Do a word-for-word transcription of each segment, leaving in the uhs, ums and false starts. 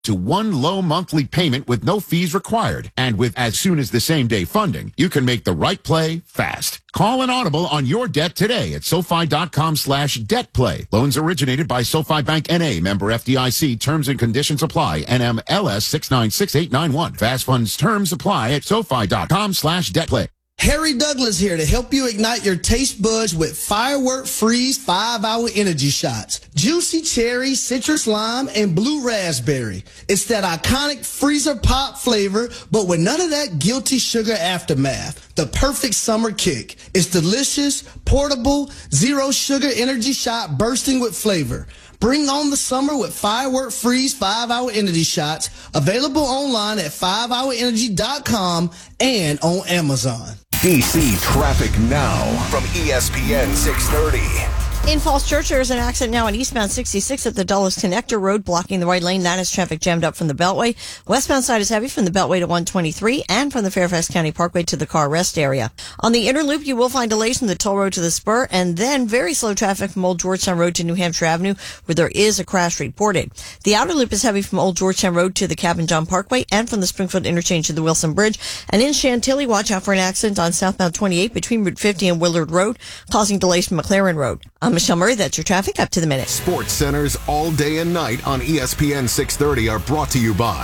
to one low monthly payment with no fees required. And with as soon as the same day funding, you can make the right play fast. Call an audible on your debt today at SoFi.com slash debt play. Loans originated by SoFi Bank N A, member F D I C. Terms and conditions apply. N M L S six nine six eight nine one. Fast funds terms apply at SoFi.com slash debt play. Harry Douglas here to help you ignite your taste buds with Firework Freeze five hour energy shots. Juicy cherry, citrus lime, and blue raspberry. It's that iconic freezer pop flavor, but with none of that guilty sugar aftermath. The perfect summer kick. It's delicious, portable, zero sugar energy shot bursting with flavor. Bring on the summer with Firework Freeze five hour energy shots. Available online at five hour energy dot com and on Amazon. D C traffic now from E S P N six thirty. In Falls Church, there's an accident now on eastbound sixty-six at the Dulles Connector Road, blocking the right lane. That is traffic jammed up from the Beltway. Westbound side is heavy from the Beltway to one twenty-three and from the Fairfax County Parkway to the car rest area. On the inner loop, you will find delays from the toll road to the spur, and then very slow traffic from Old Georgetown Road to New Hampshire Avenue, where there is a crash reported. The outer loop is heavy from Old Georgetown Road to the Cabin John Parkway and from the Springfield interchange to the Wilson Bridge. And in Chantilly, watch out for an accident on southbound twenty-eight between Route fifty and Willard Road, causing delays from McLaren Road. I'm Michelle Murray. That's your traffic up to the minute. Sports Centers all day and night on E S P N six thirty are brought to you by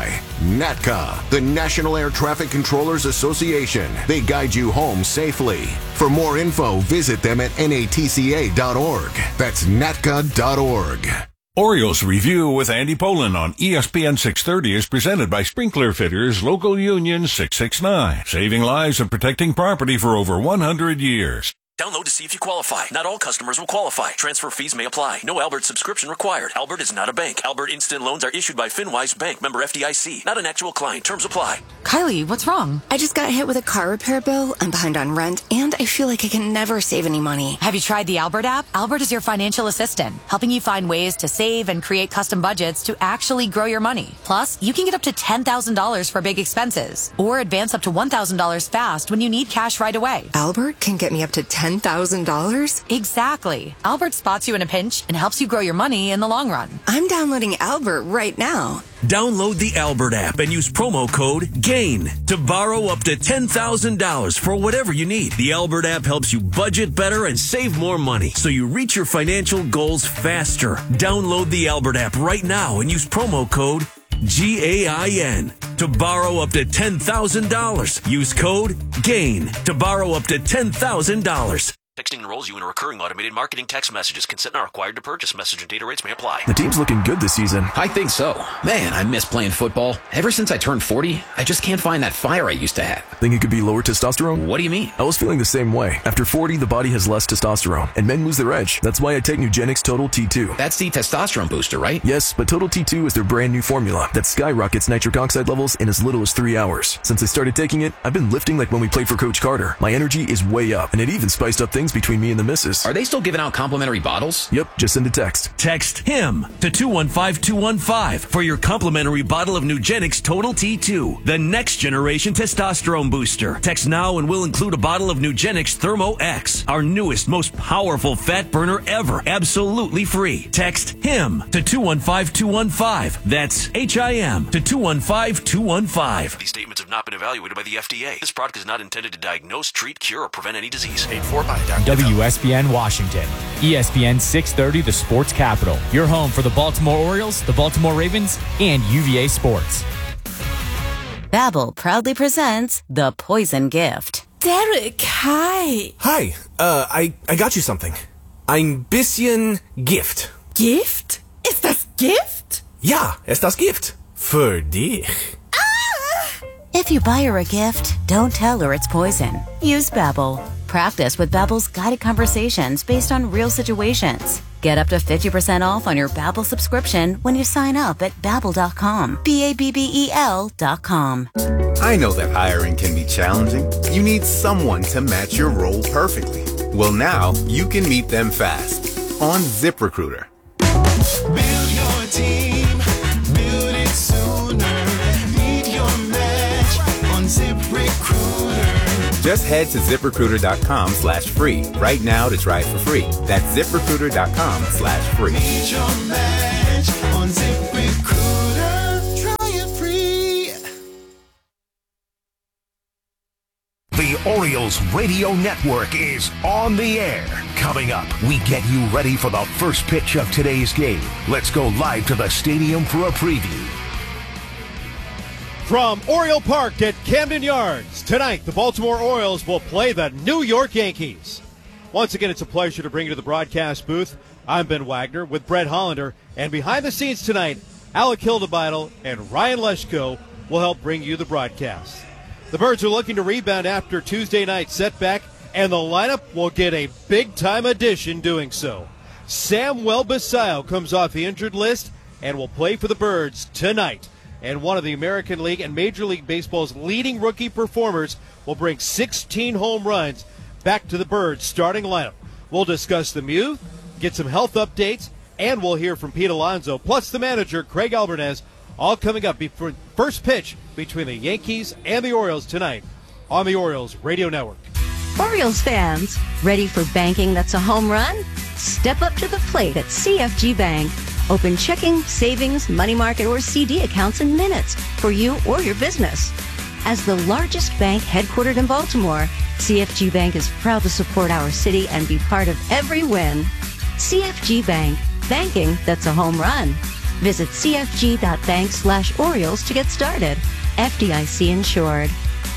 NATCA, the National Air Traffic Controllers Association. They guide you home safely. For more info, visit them at N A T C A dot org. That's N A T C A dot org. Orioles Review with Andy Poland on E S P N six thirty is presented by Sprinkler Fitters, Local Union six six nine. Saving lives and protecting property for over one hundred years. Download to see if you qualify. Not all customers will qualify. Transfer fees may apply. No Albert subscription required. Albert is not a bank. Albert Instant Loans are issued by FinWise Bank, member F D I C. Not an actual client. Terms apply. Kylie, what's wrong? I just got hit with a car repair bill. I'm behind on rent, and I feel like I can never save any money. Have you tried the Albert app? Albert is your financial assistant, helping you find ways to save and create custom budgets to actually grow your money. Plus, you can get up to ten thousand dollars for big expenses, or advance up to one thousand dollars fast when you need cash right away. Albert can get me up to ten thousand dollars? Exactly. Albert spots you in a pinch and helps you grow your money in the long run. I'm downloading Albert right now. Download the Albert app and use promo code GAIN to borrow up to ten thousand dollars for whatever you need. The Albert app helps you budget better and save more money, so you reach your financial goals faster. Download the Albert app right now and use promo code G A I N to borrow up to ten thousand dollars. Use code GAIN to borrow up to ten thousand dollars. Texting enrolls you in a recurring automated marketing text messages. Consent not required to purchase. Message and data rates may apply. The team's looking good this season. I think so. Man, I miss playing football. Ever since I turned forty, I just can't find that fire I used to have. Think it could be lower testosterone? What do you mean? I was feeling the same way. After forty, the body has less testosterone, and men lose their edge. That's why I take Nugenix Total T two. That's the testosterone booster, right? Yes, but Total T two is their brand new formula that skyrockets nitric oxide levels in as little as three hours. Since I started taking it, I've been lifting like when we played for Coach Carter. My energy is way up, and it even spiced up things between me and the missus. Are they still giving out complimentary bottles? Yep, just send a text. Text HIM to two one five two one five for your complimentary bottle of Nugenix Total T two, the next generation testosterone booster. Text now and we'll include a bottle of Nugenix Thermo X, our newest, most powerful fat burner ever, absolutely free. Text HIM to two one five two one five. That's H I M to two one five two one five. These statements have not been evaluated by the F D A. This product is not intended to diagnose, treat, cure, or prevent any disease. Paid for by W S B N Washington. E S P N six thirty, the sports capital. Your home for the Baltimore Orioles, the Baltimore Ravens, and U V A Sports. Babbel proudly presents The Poison Gift. Derek, hi. Hi, uh, I, I got you something. Ein bisschen Gift. Gift? Ist das Gift? Ja, ist das Gift. Für dich. If you buy her a gift, don't tell her it's poison. Use Babbel. Practice with Babbel's guided conversations based on real situations. Get up to fifty percent off on your Babbel subscription when you sign up at Babbel dot com. B A B B E L dot com. I know that hiring can be challenging. You need someone to match your role perfectly. Well, now you can meet them fast on ZipRecruiter. Build your team. Build it sooner. Meet your match on ZipRecruiter. Just head to ZipRecruiter dot com slash free right now to try it for free. That's ZipRecruiter dot com slash free. Meet your match on ZipRecruiter. The Orioles Radio Network is on the air. Coming up, we get you ready for the first pitch of today's game. Let's go live to the stadium for a preview. From Oriole Park at Camden Yards, tonight the Baltimore Orioles will play the New York Yankees. Once again, it's a pleasure to bring you to the broadcast booth. I'm Ben Wagner with Brett Hollander, and behind the scenes tonight, Alec Hildebeidel and Ryan Leschko will help bring you the broadcast. The Birds are looking to rebound after Tuesday night's setback, and the lineup will get a big-time addition doing so. Samuel Basallo comes off the injured list and will play for the Birds tonight. And one of the American League and Major League Baseball's leading rookie performers will bring sixteen home runs back to the Birds starting lineup. We'll discuss the youth, get some health updates, and we'll hear from Pete Alonso, plus the manager, Craig Albertaz, all coming up before first pitch between the Yankees and the Orioles tonight on the Orioles Radio Network. Orioles fans, ready for banking that's a home run? Step up to the plate at C F G Bank. Open checking, savings, money market, or C D accounts in minutes for you or your business. As the largest bank headquartered in Baltimore, C F G Bank is proud to support our city and be part of every win. C F G Bank, banking that's a home run. Visit cfg.bank slash Orioles to get started. F D I C insured.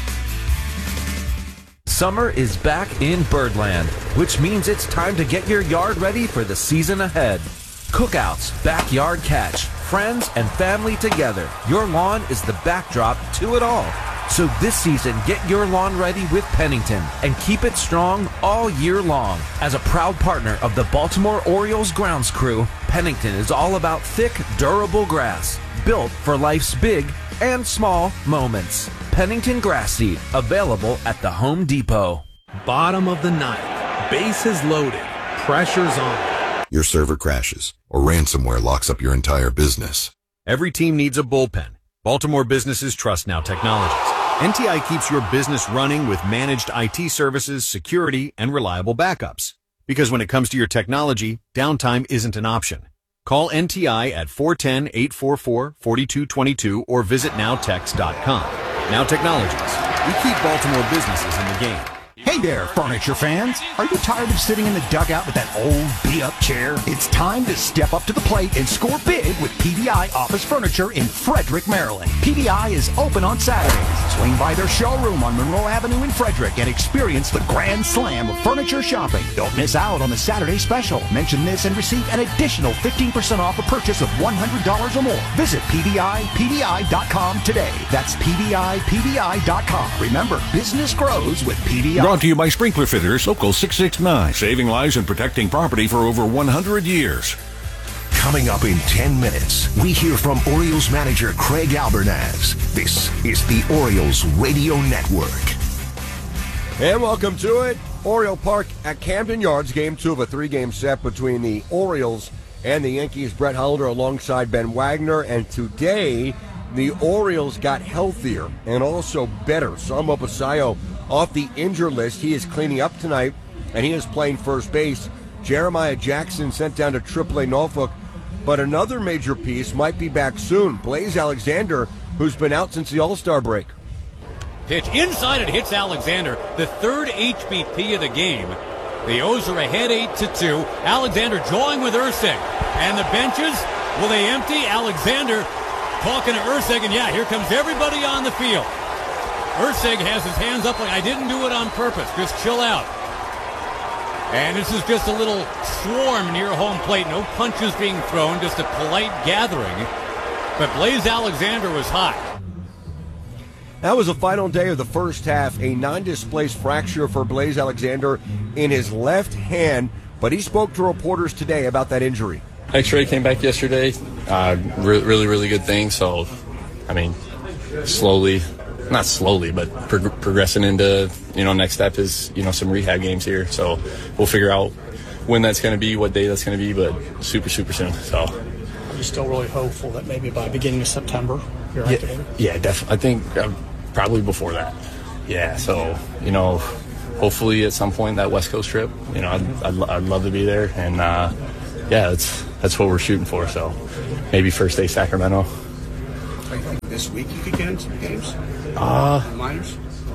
Summer is back in Birdland, which means it's time to get your yard ready for the season ahead. Cookouts, backyard catch, friends and family together. Your lawn is the backdrop to it all. So this season, get your lawn ready with Pennington and keep it strong all year long. As a proud partner of the Baltimore Orioles grounds crew, Pennington is all about thick, durable grass, built for life's big and small moments. Pennington Grass Seed, available at the Home Depot. Bottom of the ninth, bases loaded, pressure's on. Your server crashes, or ransomware locks up your entire business. Every team needs a bullpen. Baltimore businesses trust Now Technologies. N T I keeps your business running with managed I T services, security, and reliable backups. Because when it comes to your technology, downtime isn't an option. Call N T I at four one zero, eight four four, four two two two or visit now tex dot com. Now Technologies. We keep Baltimore businesses in the game. Hey there, furniture fans. Are you tired of sitting in the dugout with that old beat-up chair? It's time to step up to the plate and score big with P V I Office Furniture in Frederick, Maryland. P V I is open on Saturdays. Swing by their showroom on Monroe Avenue in Frederick and experience the grand slam of furniture shopping. Don't miss out on the Saturday special. Mention this and receive an additional fifteen percent off a purchase of one hundred dollars or more. Visit P V I P V I dot com today. That's P V I P V I dot com. Remember, business grows with P V I. Brought to you by Sprinkler Fitters, Local six six nine. Saving lives and protecting property for over one hundred years. Coming up in ten minutes, we hear from Orioles manager Craig Albertaz. This is the Orioles Radio Network. And welcome to it. Oriole Park at Camden Yards, game two of a three-game set between the Orioles and the Yankees. Brett Hollander alongside Ben Wagner. And today, the Orioles got healthier and also better. Samuel Basallo off the injured list. He is cleaning up tonight, and he is playing first base. Jeremiah Jackson sent down to triple A Norfolk. But another major piece might be back soon. Blaze Alexander, who's been out since the All-Star break. Pitch inside, it hits Alexander, the third H B P of the game. The O's are ahead eight to two. Alexander drawing with Ursig. And the benches, will they empty? Alexander talking to Ursig, and yeah, here comes everybody on the field. Ursig has his hands up like, I didn't do it on purpose. Just chill out. And this is just a little swarm near home plate. No punches being thrown, just a polite gathering. But Blaze Alexander was hot. That was the final day of the first half. A non-displaced fracture for Blaze Alexander in his left hand. But he spoke to reporters today about that injury. X-ray came back yesterday. Uh, re- really, really good thing. So, I mean, slowly... Not slowly, but prog- progressing into, you know, next step is, you know, some rehab games here. So we'll figure out when that's going to be, what day that's going to be, but super, super soon. So are you still really hopeful that maybe by beginning of September you're yeah, activated? Yeah, definitely. I think uh, probably before that. Yeah, so, you know, hopefully at some point that West Coast trip, you know, I'd, I'd, I'd love to be there. And, uh, yeah, that's, that's what we're shooting for. So maybe first day Sacramento. This week you could get into games? Uh, minors?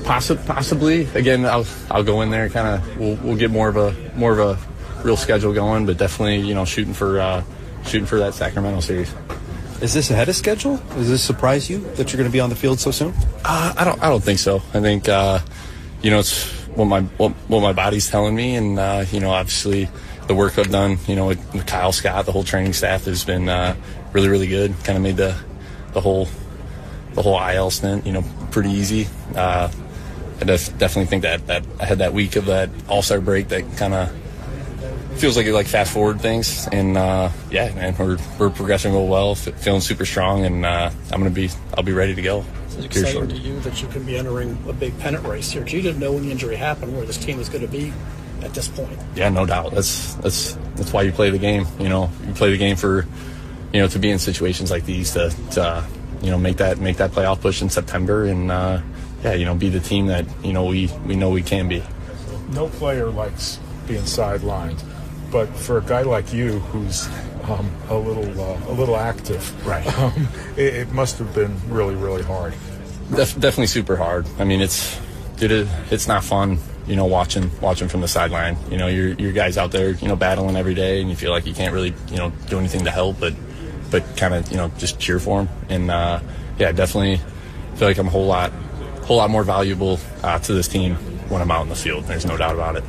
Possi- possibly. Again, I'll I'll go in there. Kind of, we'll we'll get more of a more of a real schedule going, but definitely, you know, shooting for uh, shooting for that Sacramento series. Is this ahead of schedule? Does this surprise you that you're going to be on the field so soon? Uh, I don't I don't think so. I think uh, you know, it's what my what, what my body's telling me, and uh, you know, obviously the work I've done, you know, with, with Kyle Scott, the whole training staff has been uh, really really good. Kind of made the the whole the whole I L stint, you know, pretty easy. Uh, I def- definitely think that, that I had that week of that All-Star break that kind of feels like it like fast forward things. And uh, yeah, man, we're we're progressing real well, f- feeling super strong, and uh, I'm gonna be I'll be ready to go. Is it exciting to you that you can be entering a big pennant race here? You didn't know when the injury happened where this team was going to be at this point. Yeah, no doubt. That's that's that's why you play the game. You know, you play the game for, you know, to be in situations like these to, to uh, you know, make that make that playoff push in September, and uh, yeah, you know, be the team that, you know, we we know we can be. No player likes being sidelined, but for a guy like you who's um, a little uh, a little active, right? Um, it, it must have been really really hard. Def- definitely super hard. I mean, it's dude, it, it's not fun, you know, watching watching from the sideline. You know, your your guys out there, you know, battling every day, and you feel like you can't really, you know, do anything to help, but but kind of, you know, just cheer for them. And uh, yeah, definitely feel like I'm a whole lot whole lot more valuable uh, to this team when I'm out in the field. There's no doubt about it.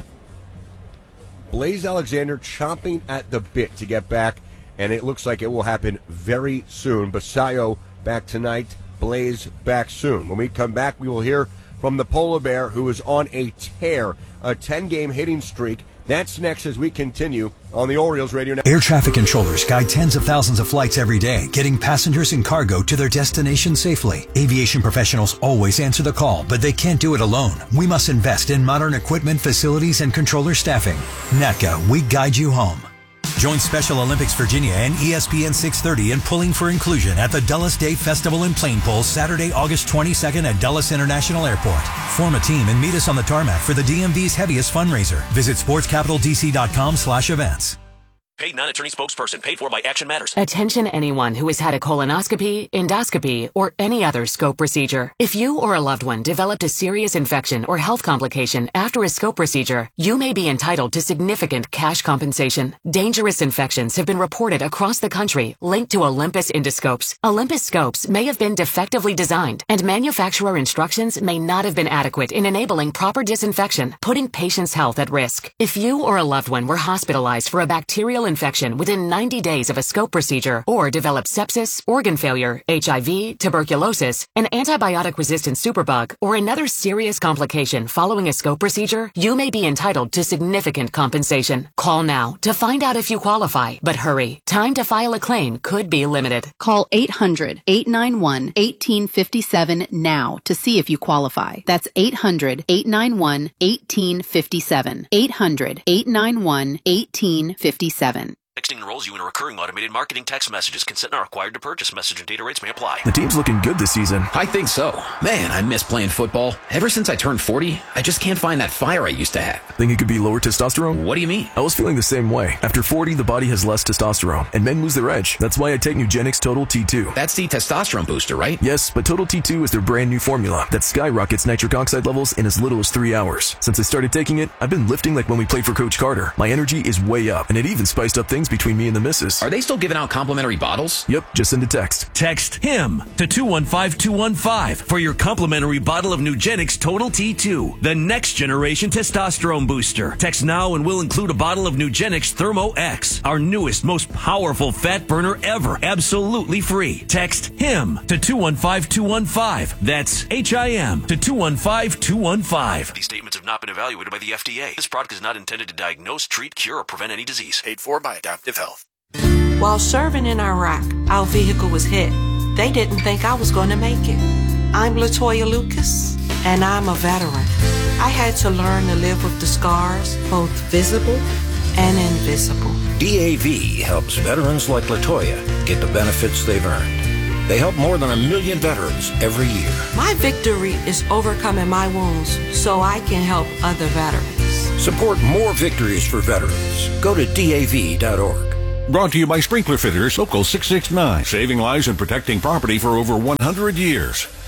Blaze Alexander chomping at the bit to get back, and it looks like it will happen very soon. Basayo back tonight, Blaze back soon. When we come back, we will hear from the Polar Bear, who is on a tear, a ten-game hitting streak. That's next as we continue on the Orioles Radio Network. Air traffic controllers guide tens of thousands of flights every day, getting passengers and cargo to their destination safely. Aviation professionals always answer the call, but they can't do it alone. We must invest in modern equipment, facilities, and controller staffing. NATCA, we guide you home. Join Special Olympics Virginia and E S P N six thirty in Pulling for Inclusion at the Dulles Day Festival in Plainpole, Saturday, August twenty-second at Dulles International Airport. Form a team and meet us on the tarmac for the D M V's heaviest fundraiser. Visit sports capital d c dot com slash events. Paid non-attorney spokesperson. Paid for by Action Matters. Attention anyone who has had a colonoscopy, endoscopy, or any other scope procedure. If you or a loved one developed a serious infection or health complication after a scope procedure, you may be entitled to significant cash compensation. Dangerous infections have been reported across the country linked to Olympus endoscopes. Olympus scopes may have been defectively designed, and manufacturer instructions may not have been adequate in enabling proper disinfection, putting patients' health at risk. If you or a loved one were hospitalized for a bacterial infection within ninety days of a scope procedure, or developed sepsis, organ failure, H I V, tuberculosis, an antibiotic-resistant superbug, or another serious complication following a scope procedure, you may be entitled to significant compensation. Call now to find out if you qualify, but hurry. Time to file a claim could be limited. Call eight hundred, eight nine one, one eight five seven now to see if you qualify. That's eight hundred, eight nine one, one eight five seven. eight hundred, eight nine one, one eight five seven. Texting enrolls you in a recurring automated marketing text messages. Consent not required to purchase. Message and data rates may apply. The team's looking good this season. I think so. Man, I miss playing football. Ever since I turned forty, I just can't find that fire I used to have. Think it could be lower testosterone? What do you mean? I was feeling the same way. After forty, the body has less testosterone, and men lose their edge. That's why I take Nugenix Total T two. That's the testosterone booster, right? Yes, but Total T two is their brand new formula that skyrockets nitric oxide levels in as little as three hours. Since I started taking it, I've been lifting like when we played for Coach Carter. My energy is way up, and it even spiced up things between me and the missus. Are they still giving out complimentary bottles? Yep, just send a text. Text HIM to two one five two one five for your complimentary bottle of Nugenix Total T two, the next generation testosterone booster. Text now and we'll include a bottle of Nugenix Thermo X, our newest, most powerful fat burner ever, absolutely free. Text HIM to two one five two one five. That's H I M to two one five two one five. These statements have not been evaluated by the F D A. This product is not intended to diagnose, treat, cure, or prevent any disease. Paid for by Adaptive Health. While serving in Iraq, our vehicle was hit. They didn't think I was going to make it. I'm Latoya Lucas, and I'm a veteran. I had to learn to live with the scars, both visible and invisible. D A V helps veterans like Latoya get the benefits they've earned. They help more than a million veterans every year. My victory is overcoming my wounds so I can help other veterans. Support more victories for veterans. Go to D A V dot org. Brought to you by Sprinkler Fitters, Local six six nine, saving lives and protecting property for over one hundred years.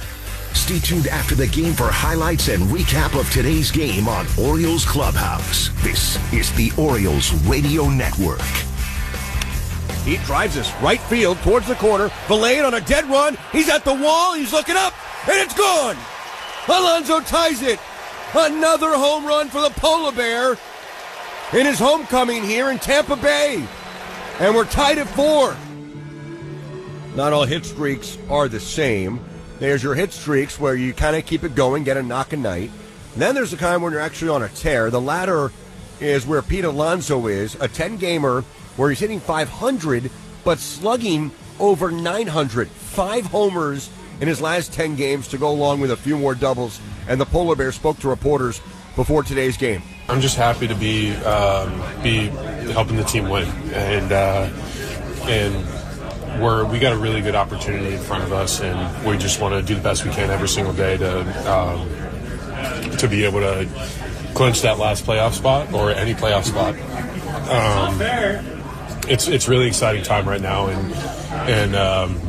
Stay tuned after the game for highlights and recap of today's game on Orioles Clubhouse. This is the Orioles Radio Network. He drives us right field towards the corner. Villain on a dead run. He's at the wall. He's looking up, and it's gone. Alonso ties it. Another home run for the Polar Bear in his homecoming here in Tampa Bay. And we're tied at four. Not all hit streaks are the same. There's your hit streaks where you kind of keep it going, get a knock a night. And then there's the kind when you're actually on a tear. The latter is where Pete Alonso is, a ten-gamer where he's hitting five hundred, but slugging over nine hundred. Five homers in his last ten games to go along with a few more doubles. And the Polar Bear spoke to reporters before today's game. I'm just happy to be um, be helping the team win, and uh, and we're we got a really good opportunity in front of us, and we just want to do the best we can every single day to um, to be able to clinch that last playoff spot or any playoff spot. Um, it's it's really exciting time right now, and and um,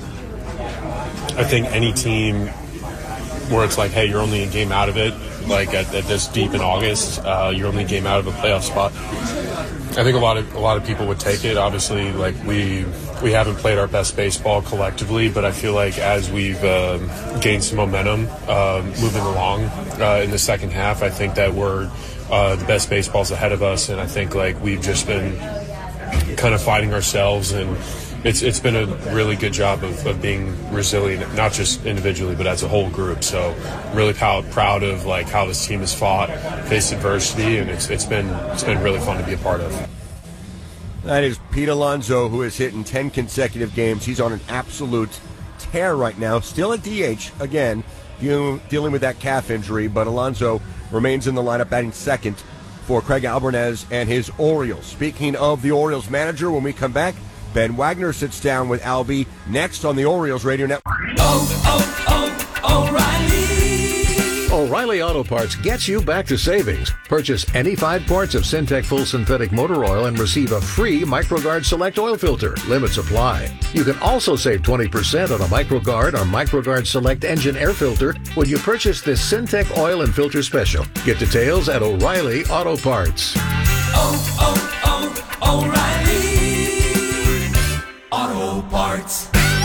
I think any team where it's like, hey, you're only a game out of it, like at, at this deep in August, uh, you're only a game out of a playoff spot. I think a lot of a lot of people would take it. Obviously, like we we haven't played our best baseball collectively, but I feel like as we've uh, gained some momentum uh, moving along uh, in the second half, I think that we're uh, the best baseball's ahead of us, and I think like we've just been kind of fighting ourselves, and it's it's been a really good job of, of being resilient, not just individually, but as a whole group. So I'm really proud proud of like how this team has fought, faced adversity, and it's it's been it's been really fun to be a part of. That is Pete Alonso, who has hit in ten consecutive games. He's on an absolute tear right now, still at D H again, dealing with that calf injury, but Alonso remains in the lineup, batting second for Craig Albertez and his Orioles. Speaking of the Orioles manager, when we come back, Ben Wagner sits down with Albie next on the Orioles Radio Network. Oh, oh, oh, O'Reilly! O'Reilly Auto Parts gets you back to savings. Purchase any five quarts of Syntec Full Synthetic Motor Oil and receive a free MicroGuard Select Oil Filter. Limits apply. You can also save twenty percent on a MicroGuard or MicroGuard Select Engine Air Filter when you purchase this Syntec Oil and Filter Special. Get details at O'Reilly Auto Parts. Oh, oh, oh, O'Reilly Auto Parts.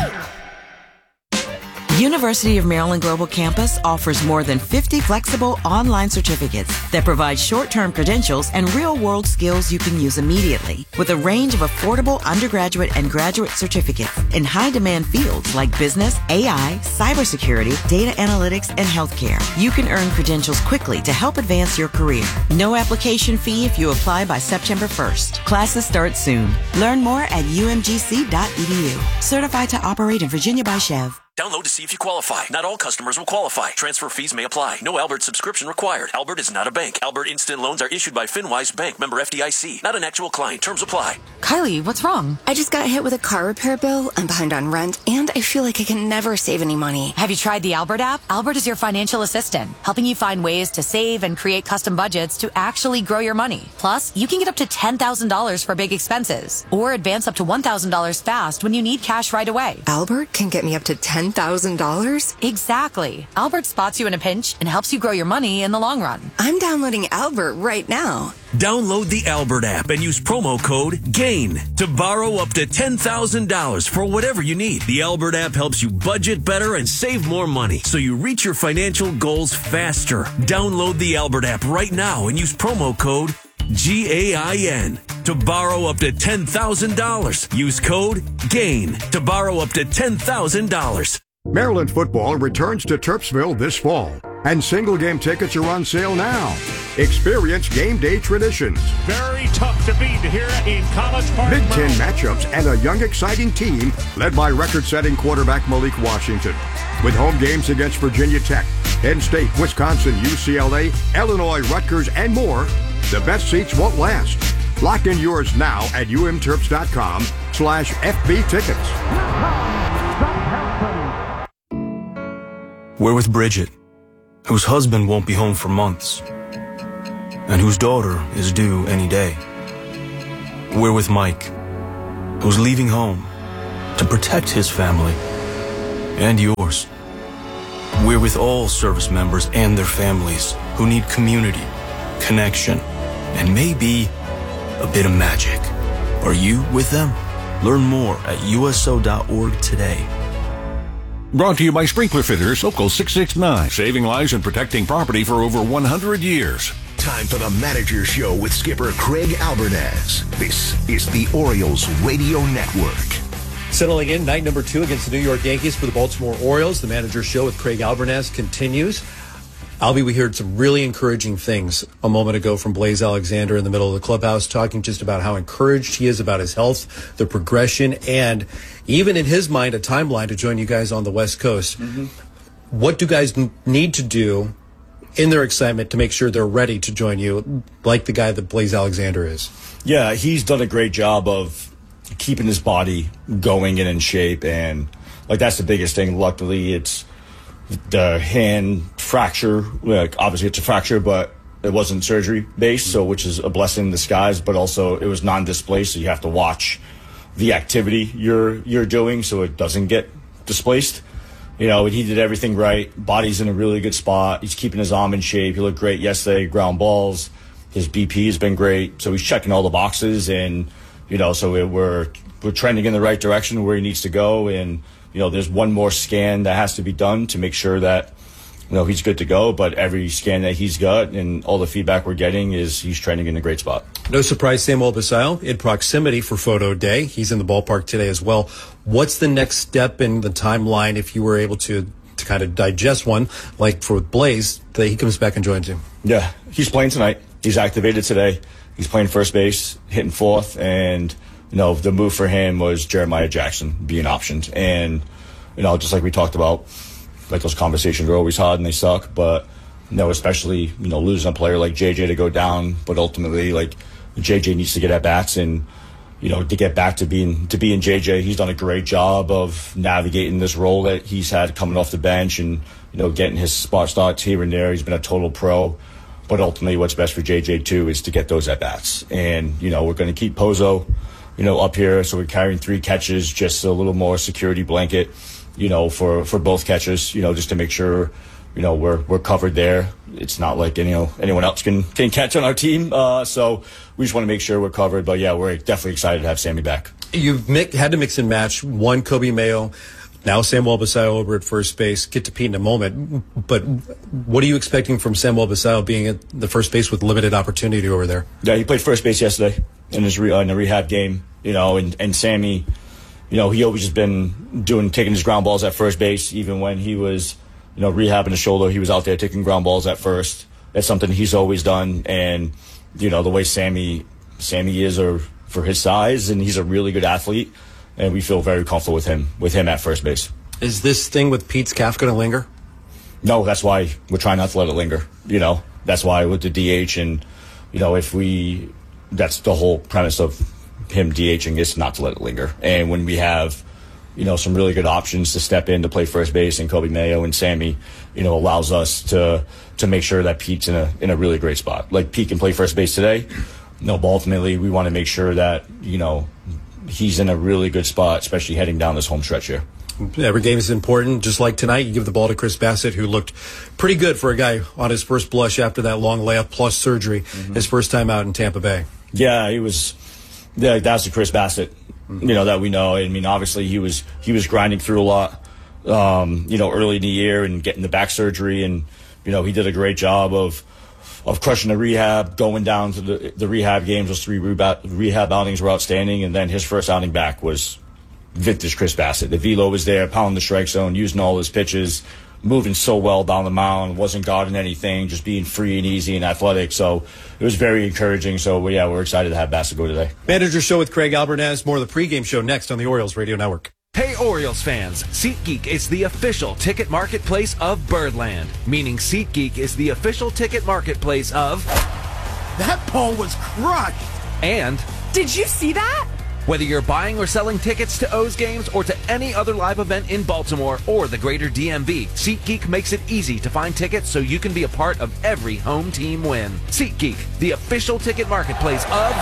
University of Maryland Global Campus offers more than fifty flexible online certificates that provide short-term credentials and real-world skills you can use immediately. With a range of affordable undergraduate and graduate certificates in high-demand fields like business, A I, cybersecurity, data analytics, and healthcare, you can earn credentials quickly to help advance your career. No application fee if you apply by September first. Classes start soon. Learn more at U M G C dot E D U. Certified to operate in Virginia by Chev. Download to see if you qualify. Not all customers will qualify. Transfer fees may apply. No Albert subscription required. Albert is not a bank. Albert Instant Loans are issued by FinWise Bank, member F D I C. Not an actual client. Terms apply. Kylie, what's wrong? I just got hit with a car repair bill. I'm behind on rent, and I feel like I can never save any money. Have you tried the Albert app? Albert is your financial assistant, helping you find ways to save and create custom budgets to actually grow your money. Plus, you can get up to ten thousand dollars for big expenses, or advance up to one thousand dollars fast when you need cash right away. Albert can get me up to ten thousand dollars? Exactly. Albert spots you in a pinch and helps you grow your money in the long run. I'm downloading Albert right now. Download the Albert app and use promo code GAIN to borrow up to ten thousand dollars for whatever you need. The Albert app helps you budget better and save more money so you reach your financial goals faster. Download the Albert app right now and use promo code G A I N to borrow up to ten thousand dollars. Use code GAIN to borrow up to ten thousand dollars. Maryland football returns to Terpsville this fall, and single-game tickets are on sale now. Experience game day traditions. Very tough to beat here in College Park. Big Ten matchups and a young, exciting team led by record-setting quarterback Malik Washington. With home games against Virginia Tech, Penn State, Wisconsin, U C L A, Illinois, Rutgers, and more, the best seats won't last. Lock in yours now at umterps.com slash FB tickets. We're with Bridget, whose husband won't be home for months, and whose daughter is due any day. We're with Mike, who's leaving home to protect his family and yours. We're with all service members and their families who need community, connection, and maybe a bit of magic. Are you with them? Learn more at U S O dot org today. Brought to you by Sprinkler Fitters, Local six six nine, saving lives and protecting property for over one hundred years. Time for the Manager Show with skipper Craig Albertaz. This is the Orioles Radio Network. Settling in, night number two against the New York Yankees for the Baltimore Orioles. The Manager Show with Craig Albertaz continues. Albie, we heard some really encouraging things a moment ago from Blaise Alexander in the middle of the clubhouse, talking just about how encouraged he is about his health, the progression, and even in his mind, a timeline to join you guys on the West Coast. Mm-hmm. What do guys n- need to do in their excitement to make sure they're ready to join you, like the guy that Blaise Alexander is? Yeah, he's done a great job of keeping his body going and in shape, and like that's the biggest thing. Luckily, it's the hand fracture. Like obviously, it's a fracture, but it wasn't surgery based, so which is a blessing in disguise. But also, it was non-displaced, so you have to watch the activity you're you're doing so it doesn't get displaced. You know, he did everything right. Body's in a really good spot. He's keeping his arm in shape. He looked great yesterday. Ground balls. His B P has been great. So he's checking all the boxes, and you know, so it, we're we're trending in the right direction where he needs to go. And you know, there's one more scan that has to be done to make sure that you know he's good to go. But every scan that he's got and all the feedback we're getting is he's trending in a great spot. No surprise, Samuel Basallo in proximity for photo day. He's in the ballpark today as well. What's the next step in the timeline if you were able to to kind of digest one, like for Blaise, that he comes back and joins you? Yeah, he's playing tonight. He's activated today. He's playing first base, hitting fourth, and you know the move for him was Jeremiah Jackson being optioned. And you know, just like we talked about, like those conversations are always hard and they suck, but you know, especially you know losing a player like J J to go down, but ultimately like J J needs to get at bats and you know to get back to being to being J J. He's done a great job of navigating this role that he's had coming off the bench and you know getting his spot starts here and there. He's been a total pro. But ultimately, what's best for J J, too, is to get those at-bats. And, you know, we're going to keep Pozo, you know, up here. So we're carrying three catches, just a little more security blanket, you know, for, for both catches, you know, just to make sure, you know, we're we're covered there. It's not like, you know, anyone else can, can catch on our team. Uh, so we just want to make sure we're covered. But, yeah, we're definitely excited to have Sammy back. You've mi- had to mix and match one Coby Mayo. Now Samuel Basallo over at first base. Get to Pete in a moment. But what are you expecting from Samuel Basallo being at the first base with limited opportunity over there? Yeah, he played first base yesterday in his re- uh, in the rehab game. You know, and, and Sammy, you know, he always has been doing taking his ground balls at first base. Even when he was, you know, rehabbing his shoulder, he was out there taking ground balls at first. That's something he's always done. And you know, the way Sammy Sammy is, or for his size, and he's a really good athlete. And we feel very comfortable with him, with him at first base. Is this thing with Pete's calf going to linger? No, that's why we're trying not to let it linger. You know, that's why with the D H, and you know, if we, that's the whole premise of him DHing is not to let it linger. And when we have, you know, some really good options to step in to play first base, and Coby Mayo and Sammy, you know, allows us to to make sure that Pete's in a in a really great spot. Like Pete can play first base today. No, but ultimately we want to make sure that you know. He's in a really good spot, especially heading down this home stretch here. Every game is important. Just like tonight, you give the ball to Chris Bassitt, who looked pretty good for a guy on his first blush after that long layup plus surgery, mm-hmm. his first time out in Tampa Bay. Yeah, he was. Yeah, that's the Chris Bassitt, mm-hmm. you know, that we know. I mean, obviously he was he was grinding through a lot, um, you know, early in the year and getting the back surgery, and you know he did a great job of. of crushing the rehab, going down to the, the rehab games. Those three rehab, rehab outings were outstanding, and then his first outing back was vintage Chris Bassitt. The velo was there, pounding the strike zone, using all his pitches, moving so well down the mound, wasn't guarding anything, just being free and easy and athletic. So it was very encouraging. So, yeah, we're excited to have Bassitt go today. Manager Show with Craig Albertaz. More of the pregame show next on the Orioles Radio Network. Hey Orioles fans, SeatGeek is the official ticket marketplace of Birdland, meaning SeatGeek is the official ticket marketplace of... That ball was crushed! And... Did you see that? Whether you're buying or selling tickets to O's games or to any other live event in Baltimore or the greater D M V, SeatGeek makes it easy to find tickets so you can be a part of every home team win. SeatGeek, the official ticket marketplace of...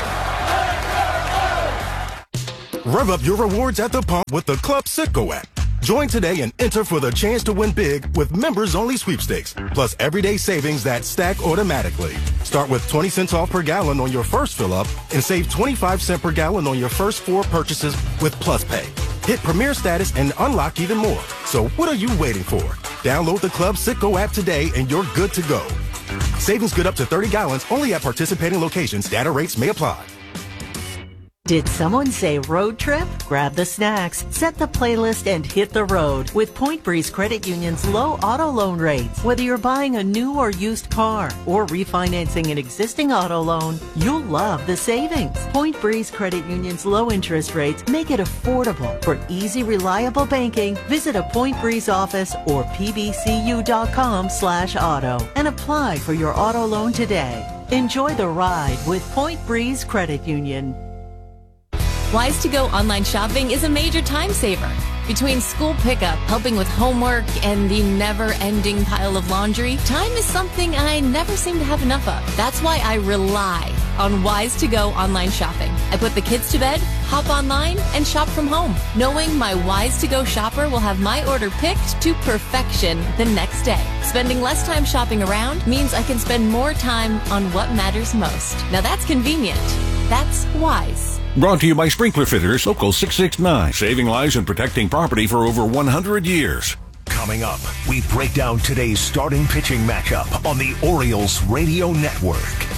Rev up your rewards at the pump with the Club Citgo app. Join today and enter for the chance to win big with members-only sweepstakes, plus everyday savings that stack automatically. Start with twenty cents off per gallon on your first fill-up and save twenty-five cents per gallon on your first four purchases with Plus Pay. Hit Premier status and unlock even more. So what are you waiting for? Download the Club Citgo app today and you're good to go. Savings good up to thirty gallons only at participating locations. Data rates may apply. Did someone say road trip? Grab the snacks, set the playlist, and hit the road with Point Breeze Credit Union's low auto loan rates. Whether you're buying a new or used car or refinancing an existing auto loan, you'll love the savings. Point Breeze Credit Union's low interest rates make it affordable. For easy, reliable banking, visit a Point Breeze office or pbcu.com slash auto and apply for your auto loan today. Enjoy the ride with Point Breeze Credit Union. Wise to Go online shopping is a major time saver. Between school pickup, helping with homework, and the never-ending pile of laundry, time is something I never seem to have enough of. That's why I rely on Wise to Go online shopping. I put the kids to bed, hop online, and shop from home, knowing my Wise to Go shopper will have my order picked to perfection the next day. Spending less time shopping around means I can spend more time on what matters most. Now that's convenient. That's Wise. Brought to you by Sprinkler Fitters, Local six six nine, saving lives and protecting property for over one hundred years. Coming up, we break down today's starting pitching matchup on the Orioles Radio Network.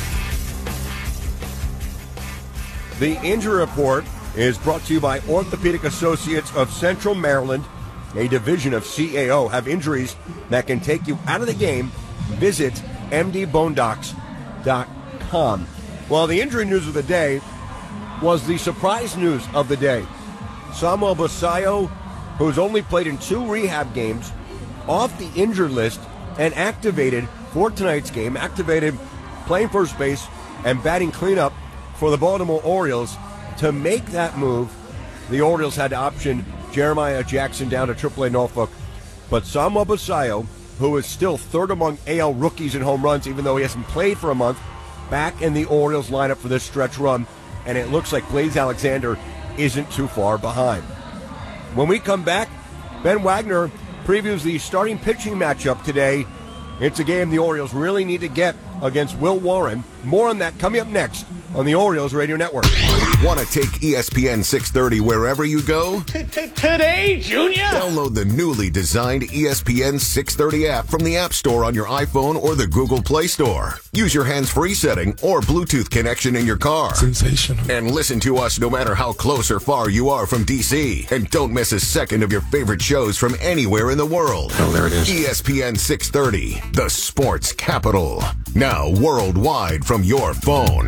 The injury report is brought to you by Orthopedic Associates of Central Maryland, a division of C A O. Have injuries that can take you out of the game? Visit m d bone docs dot com. Well, the injury news of the day was the surprise news of the day. Samuel Basayo, who's only played in two rehab games, off the injured list and activated for tonight's game, activated playing first base and batting cleanup for the Baltimore Orioles. To make that move, the Orioles had to option Jeremiah Jackson down to triple A Norfolk. But Samuel Basayo, who is still third among A L rookies in home runs, even though he hasn't played for a month, back in the Orioles lineup for this stretch run. And it looks like Blaze Alexander isn't too far behind. When we come back, Ben Wagner previews the starting pitching matchup today. It's a game the Orioles really need to get against Will Warren. More on that coming up next on the Orioles Radio Network. Want to take E S P N six thirty wherever you go? Today, Junior! Download the newly designed E S P N six thirty app from the App Store on your iPhone or the Google Play Store. Use your hands-free setting or Bluetooth connection in your car. Sensational. And listen to us no matter how close or far you are from D C. And don't miss a second of your favorite shows from anywhere in the world. Oh, there it is. E S P N six thirty, the sports capital. Now worldwide from your phone.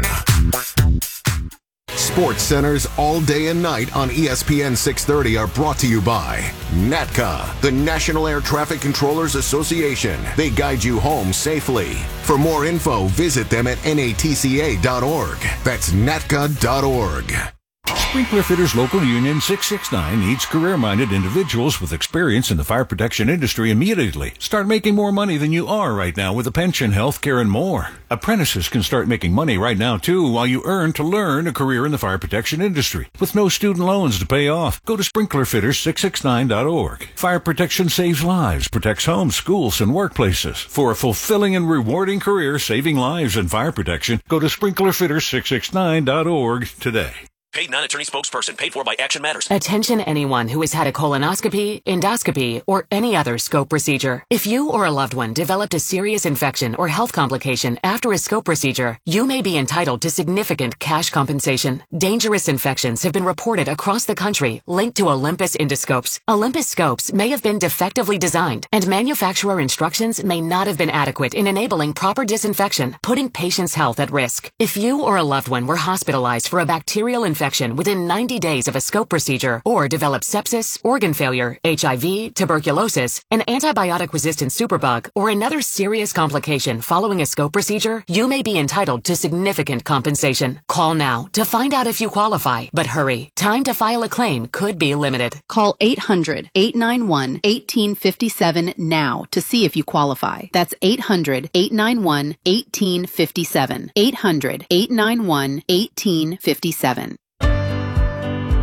Sports Centers all day and night on E S P N six thirty are brought to you by NATCA, the National Air Traffic Controllers Association. They guide you home safely. For more info, visit them at N A T C A dot org. That's N A T C A dot org. Sprinkler Fitters Local Union six six nine needs career-minded individuals with experience in the fire protection industry immediately. Start making more money than you are right now with a pension, health care, and more. Apprentices can start making money right now, too, while you earn to learn a career in the fire protection industry. With no student loans to pay off, go to Sprinkler Fitters six six nine dot org. Fire protection saves lives, protects homes, schools, and workplaces. For a fulfilling and rewarding career saving lives and fire protection, go to Sprinkler Fitters six six nine dot org today. Paid non-attorney spokesperson. Paid for by Action Matters. Attention anyone who has had a colonoscopy, endoscopy, or any other scope procedure. If you or a loved one developed a serious infection or health complication after a scope procedure, you may be entitled to significant cash compensation. Dangerous infections have been reported across the country linked to Olympus endoscopes. Olympus scopes may have been defectively designed, and manufacturer instructions may not have been adequate in enabling proper disinfection, putting patients' health at risk. If you or a loved one were hospitalized for a bacterial infection within ninety days of a scope procedure, or developed sepsis, organ failure, H I V, tuberculosis, an antibiotic-resistant superbug, or another serious complication following a scope procedure, you may be entitled to significant compensation. Call now to find out if you qualify, but hurry. Time to file a claim could be limited. Call eight hundred, eight nine one, one eight five seven now to see if you qualify. That's eight hundred, eight nine one, one eight five seven. eight hundred, eight nine one, one eight five seven.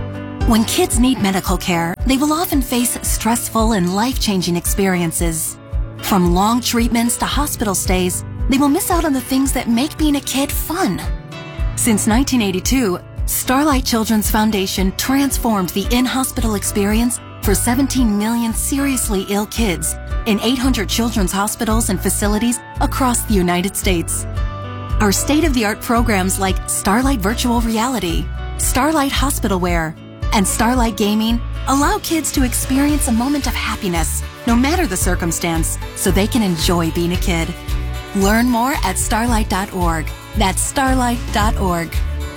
When kids need medical care, they will often face stressful and life-changing experiences. From long treatments to hospital stays, they will miss out on the things that make being a kid fun. Since nineteen eighty-two, Starlight Children's Foundation transformed the in-hospital experience for seventeen million seriously ill kids in eight hundred children's hospitals and facilities across the United States. Our state-of-the-art programs like Starlight Virtual Reality, Starlight Hospital Wear, and Starlight Gaming allow kids to experience a moment of happiness, no matter the circumstance, so they can enjoy being a kid. Learn more at starlight dot org. That's starlight dot org.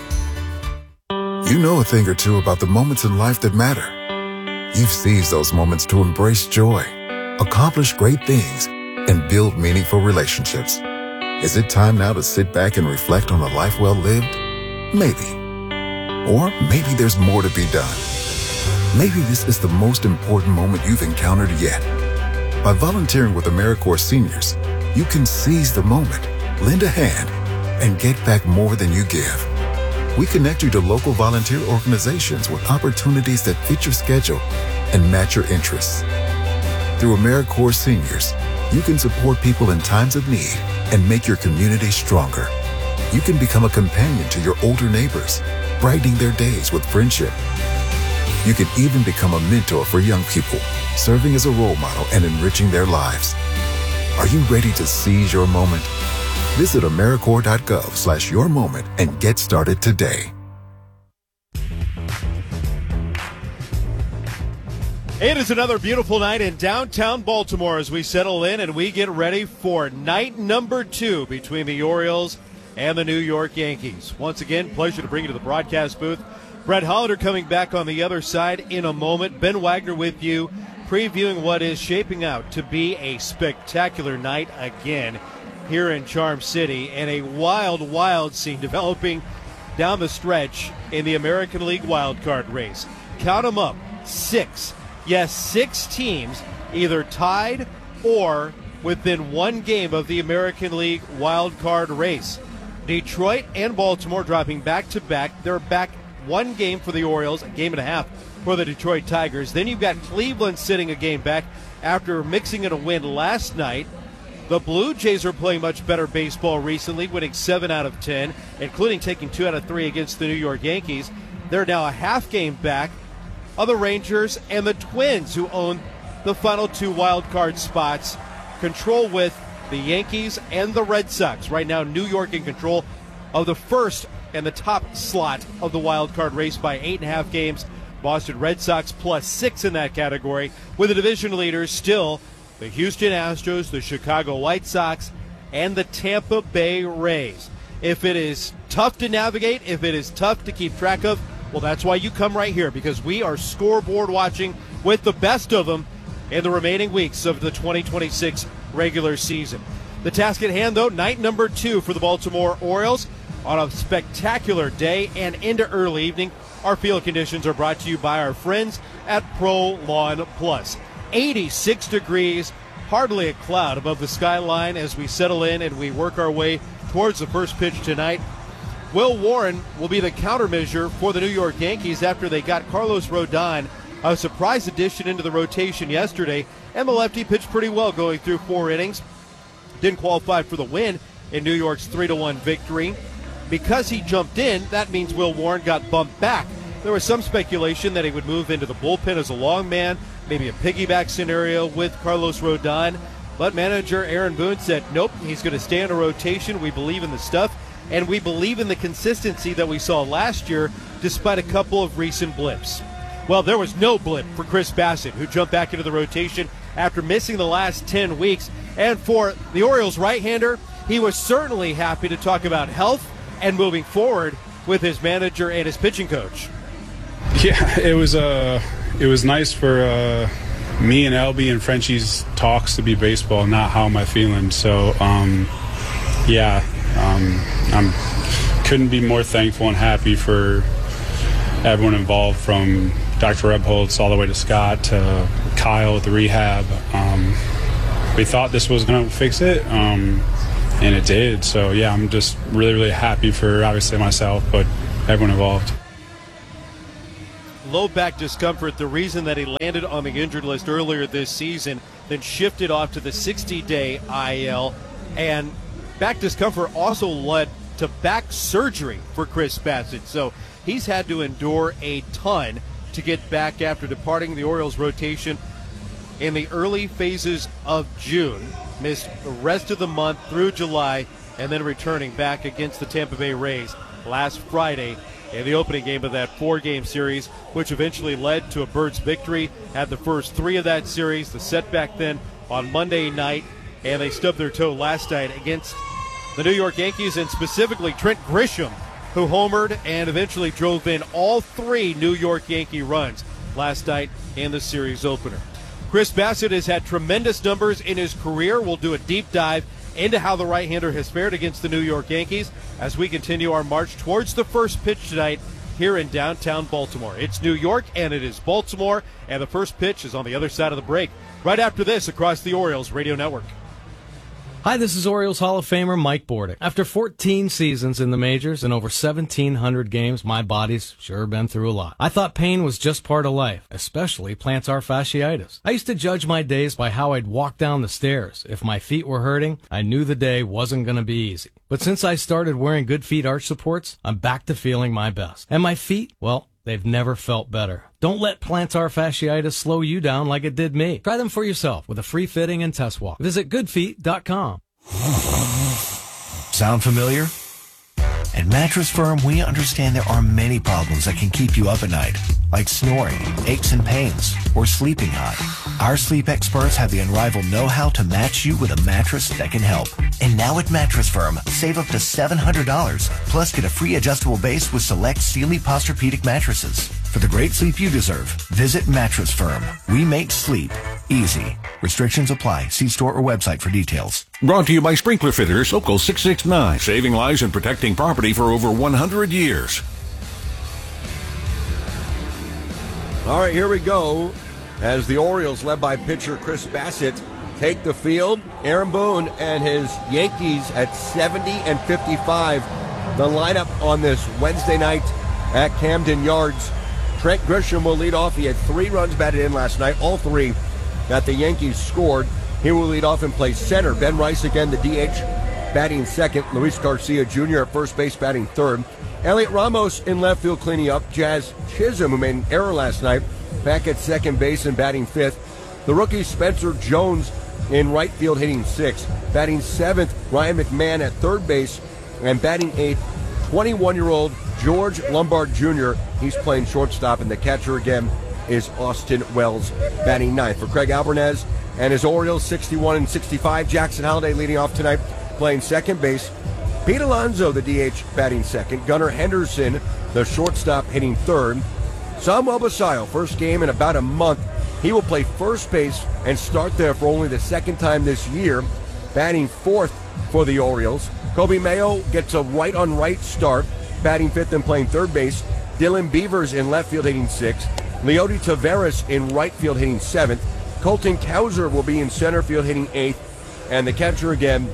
You know a thing or two about the moments in life that matter. You've seized those moments to embrace joy, accomplish great things, and build meaningful relationships. Is it time now to sit back and reflect on a life well lived? Maybe. Or maybe there's more to be done. Maybe this is the most important moment you've encountered yet. By volunteering with AmeriCorps Seniors, you can seize the moment, lend a hand, and get back more than you give. We connect you to local volunteer organizations with opportunities that fit your schedule and match your interests. Through AmeriCorps Seniors, you can support people in times of need and make your community stronger. You can become a companion to your older neighbors, brightening their days with friendship. You can even become a mentor for young people, serving as a role model and enriching their lives. Are you ready to seize your moment? Visit AmeriCorps dot gov slash your moment and get started today. It is another beautiful night in downtown Baltimore as we settle in and we get ready for night number two between the Orioles and the New York Yankees. Once again, pleasure to bring you to the broadcast booth. Brett Hollander coming back on the other side in a moment. Ben Wagner with you, previewing what is shaping out to be a spectacular night again here in Charm City, and a wild, wild scene developing down the stretch in the American League wildcard race. Count them up, six. Yes, six teams either tied or within one game of the American League wildcard race. Detroit and Baltimore dropping back-to-back. They're back one game for the Orioles, a game and a half for the Detroit Tigers. Then you've got Cleveland sitting a game back after mixing in a win last night. The Blue Jays are playing much better baseball recently, winning seven out of ten, including taking two out of three against the New York Yankees. They're now a half game back of the Rangers and the Twins, who own the final two wild card spots, control with the Yankees and the Red Sox. Right now, New York in control of the first and the top slot of the wild card race by eight and a half games. Boston Red Sox plus six in that category, with the division leaders still the Houston Astros, the Chicago White Sox, and the Tampa Bay Rays. If it is tough to navigate, if it is tough to keep track of, well, that's why you come right here, because we are scoreboard watching with the best of them in the remaining weeks of the twenty twenty-six regular season. The task at hand, though, night number two for the Baltimore Orioles on a spectacular day and into early evening. Our field conditions are brought to you by our friends at Pro Lawn Plus. eighty-six degrees, hardly a cloud above the skyline as we settle in and we work our way towards the first pitch tonight. Will Warren will be the countermeasure for the New York Yankees after they got Carlos Rodon, a surprise addition into the rotation yesterday, and the lefty pitched pretty well going through four innings. Didn't qualify for the win in New York's three to one victory. Because he jumped in, that means Will Warren got bumped back. There was some speculation that he would move into the bullpen as a long man, maybe a piggyback scenario with Carlos Rodon. But manager Aaron Boone said, nope, he's going to stay in a rotation. We believe in the stuff, and we believe in the consistency that we saw last year despite a couple of recent blips. Well, there was no blip for Chris Bassitt, who jumped back into the rotation after missing the last ten weeks. And for the Orioles right-hander, he was certainly happy to talk about health and moving forward with his manager and his pitching coach. Yeah, it was uh, it was nice for uh, me and Albie and Frenchie's talks to be baseball, not how am I feeling. So, um, yeah, um, I'm couldn't be more thankful and happy for everyone involved, from Doctor Rebholz all the way to Scott to Kyle at the rehab. Um, we thought this was going to fix it, um, and it did. So, yeah, I'm just really, really happy for obviously myself, but everyone involved. low back discomfort, the reason that he landed on the injured list earlier this season, then shifted off to the sixty-day I L. And back discomfort also led to back surgery for Chris Bassitt. So he's had to endure a ton to get back after departing the Orioles rotation in the early phases of June. Missed the rest of the month through July, and then returning back against the Tampa Bay Rays last Friday in the opening game of that four-game series, which eventually led to a Birds victory. Had the first three of that series. The setback then on Monday night, and they stubbed their toe last night against the New York Yankees, and specifically Trent Grisham, who homered and eventually drove in all three New York Yankee runs last night in the series opener. Chris Bassitt has had tremendous numbers in his career. We'll do a deep dive into how the right-hander has fared against the New York Yankees as we continue our march towards the first pitch tonight here in downtown Baltimore. It's New York and it is Baltimore, and the first pitch is on the other side of the break right after this across the Orioles Radio Network. Hi, this is Orioles Hall of Famer Mike Bordick. After fourteen seasons in the majors and over seventeen hundred games, my body's sure been through a lot. I thought pain was just part of life, especially plantar fasciitis. I used to judge my days by how I'd walk down the stairs. If my feet were hurting, I knew the day wasn't going to be easy. But since I started wearing Good Feet arch supports, I'm back to feeling my best. And my feet, well, they've never felt better. Don't let plantar fasciitis slow you down like it did me. Try them for yourself with a free fitting and test walk. Visit good feet dot com. Sound familiar? At Mattress Firm, we understand there are many problems that can keep you up at night, like snoring, aches and pains, or sleeping hot. Our sleep experts have the unrivaled know-how to match you with a mattress that can help. And now at Mattress Firm, save up to seven hundred dollars, plus get a free adjustable base with select Sealy Posturepedic mattresses. For the great sleep you deserve, visit Mattress Firm. We make sleep easy. Restrictions apply. See store or website for details. Brought to you by Sprinkler Fitters, Local six six nine, saving lives and protecting property for over one hundred years. All right, here we go. As the Orioles, led by pitcher Chris Bassitt, take the field. Aaron Boone and his Yankees at seventy and fifty-five. The lineup on this Wednesday night at Camden Yards. Trent Grisham will lead off. He had three runs batted in last night, all three that the Yankees scored. He will lead off and play center. Ben Rice again, the D H, batting second. Luis Garcia Junior at first base, batting third. Elliot Ramos in left field cleaning up. Jazz Chisholm, who made an error last night, back at second base and batting fifth. The rookie Spencer Jones in right field hitting sixth. Batting seventh, Ryan McMahon at third base, and batting eighth, twenty-one-year-old George Lombard Junior He's playing shortstop, and the catcher again is Austin Wells, batting ninth. For Craig Albernaz and his Orioles, sixty-one and sixty-five. Jackson Holliday leading off tonight, playing second base. Pete Alonso, the D H, batting second. Gunnar Henderson, the shortstop, hitting third. Samuel Basayo, first game in about a month. He will play first base and start there for only the second time this year, batting fourth for the Orioles. Kobe Mayo gets a right-on-right start, batting fifth and playing third base. Dylan Beavers in left field hitting sixth. Leody Taveras in right field hitting seventh. Colton Cowser will be in center field hitting eighth. And the catcher again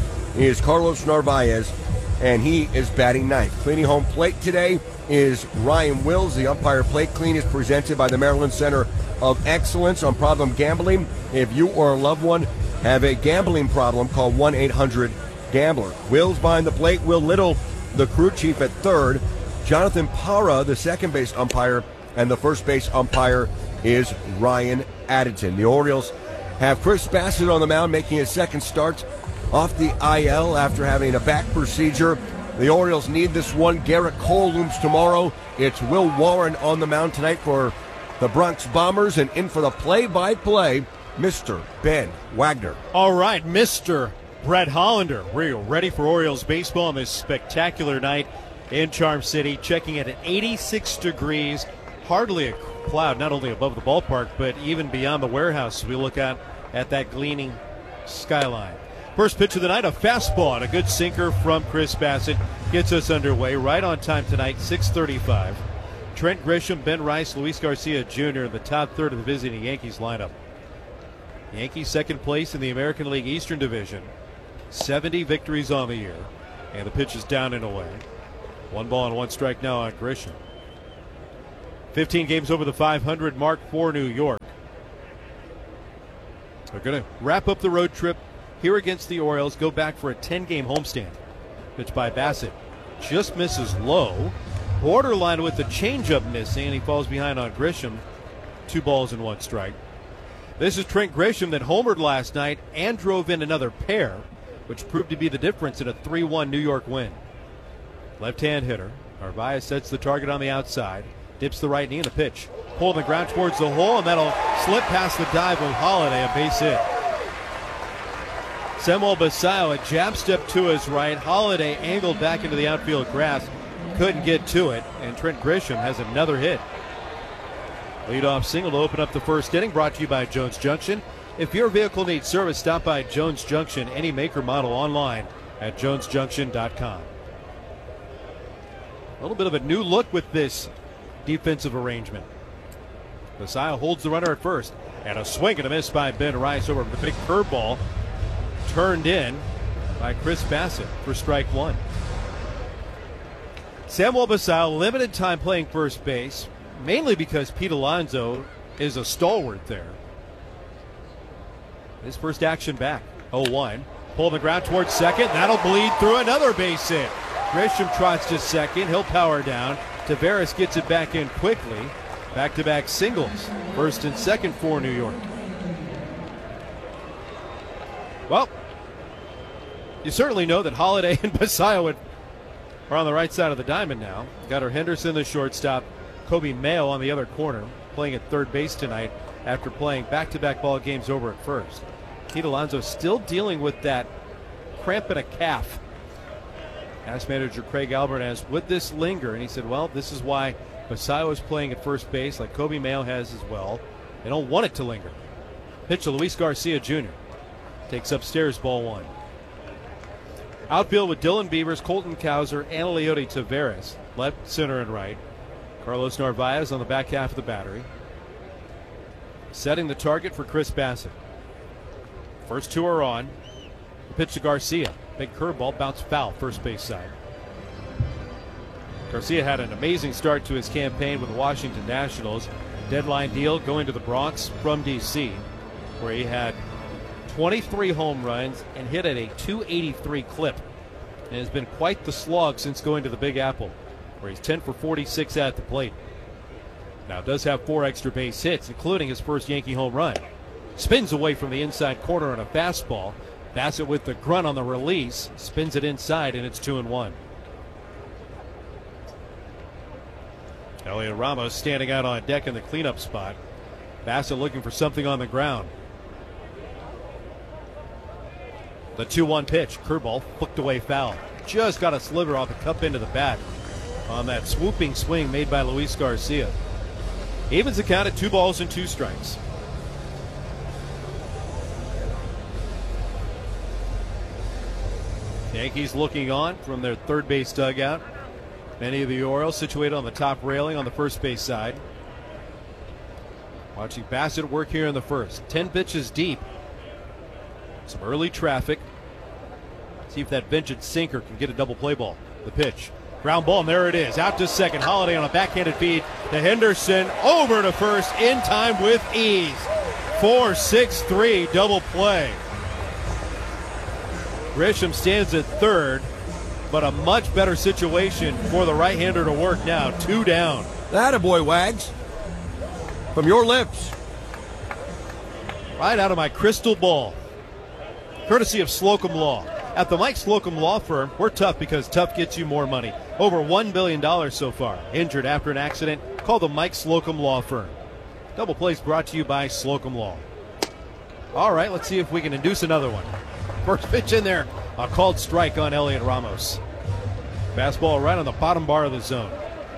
is Carlos Narvaez, and he is batting ninth. Cleaning home plate today is Ryan Wills. The umpire plate clean is presented by the Maryland Center of Excellence on problem gambling. If you or a loved one have a gambling problem, call one eight hundred gambler. Wills behind the plate. Will Little, the crew chief, at third. Jonathan Parra, the second base umpire, and the first base umpire is Ryan Addington. The Orioles have Chris Bassitt on the mound, making his second start off the I L after having a back procedure. The Orioles need this one. Garrett Cole looms tomorrow. It's Will Warren on the mound tonight for the Bronx Bombers, and in for the play-by-play, Mister Ben Wagner. All right, Mister Brett Hollander. We're ready for Orioles baseball on this spectacular night in Charm City, checking at eighty-six degrees, hardly a cloud, not only above the ballpark, but even beyond the warehouse as we look out at that gleaming skyline. First pitch of the night, a fastball and a good sinker from Chris Bassitt gets us underway right on time tonight, six thirty-five. Trent Grisham, Ben Rice, Luis Garcia Junior in the top third of the visiting Yankees lineup. Yankees second place in the American League Eastern Division, seventy victories on the year, and the pitch is down and away. One ball and one strike now on Grisham. fifteen games over the five hundred mark for New York. They're going to wrap up the road trip here against the Orioles, go back for a ten-game homestand. Pitched by Bassett. Just misses low. Borderline with the changeup missing, and he falls behind on Grisham. Two balls and one strike. This is Trent Grisham that homered last night and drove in another pair, which proved to be the difference in a three one New York win. Left-hand hitter. Narvaez sets the target on the outside. Dips the right knee in the pitch. Pulling the ground towards the hole, and that'll slip past the dive of Holiday, a base hit. Samuel Basallo, a jab step to his right. Holiday angled back into the outfield grass. Couldn't get to it, and Trent Grisham has another hit. Leadoff single to open up the first inning, brought to you by Jones Junction. If your vehicle needs service, stop by Jones Junction, any maker model online at jones junction dot com. A little bit of a new look with this defensive arrangement. Basallo holds the runner at first, and a swing and a miss by Ben Rice over the big curveball. Turned in by Chris Bassett for strike one. Samuel Basallo, limited time playing first base, mainly because Pete Alonso is a stalwart there. His first action back, oh one. Pull the ground towards second. That'll bleed through another base hit. Grisham trots to second. He'll power down. Taveras gets it back in quickly. Back-to-back singles. First and second for New York. Well, you certainly know that Holiday and Basallo are on the right side of the diamond now. Got our Henderson, the shortstop. Kobe Mayo on the other corner, playing at third base tonight after playing back-to-back ball games over at first. Pete Alonso still dealing with that cramp in a calf. Asked manager Craig Alvarez, would this linger? And he said, well, this is why Basallo is playing at first base like Kobe Mayo has as well. They don't want it to linger. Pitch to Luis Garcia Junior Takes upstairs, ball one. Outfield with Dylan Beavers, Colton Cowser, and Leody Taveras. Left, center, and right. Carlos Narvaez on the back half of the battery. Setting the target for Chris Bassett. First two are on. The pitch to Garcia. Big curveball, bounced foul, first base side. Garcia had an amazing start to his campaign with the Washington Nationals. Deadline deal going to the Bronx from D C, where he had twenty-three home runs and hit at a two eighty-three clip. And has been quite the slog since going to the Big Apple, where he's ten for forty-six at the plate. Now does have four extra base hits, including his first Yankee home run. Spins away from the inside corner on a fastball. Bassett with the grunt on the release, spins it inside, and it's two and one. Elliot Ramos standing out on deck in the cleanup spot. Bassett looking for something on the ground. The two one pitch, curveball, flicked away foul. Just got a sliver off the cup into the bat on that swooping swing made by Luis Garcia. Evens the count at two balls and two strikes. Yankees looking on from their third base dugout. Many of the Orioles situated on the top railing on the first base side. Watching Bassett work here in the first. Ten pitches deep. Some early traffic. See if that vintage sinker can get a double play ball. The pitch. Ground ball, and there it is. Out to second. Holiday on a backhanded feed to Henderson. Over to first in time with ease. four six three double play. Grisham stands at third, but a much better situation for the right-hander to work now. Two down. Attaboy, Wags. From your lips. Right out of my crystal ball. Courtesy of Slocum Law. At the Mike Slocum Law Firm, we're tough because tough gets you more money. Over one billion dollars so far. Injured after an accident? Call the Mike Slocum Law Firm. Double plays brought to you by Slocum Law. All right, let's see if we can induce another one. First pitch in there, a called strike on Elliot Ramos. Fastball right on the bottom bar of the zone.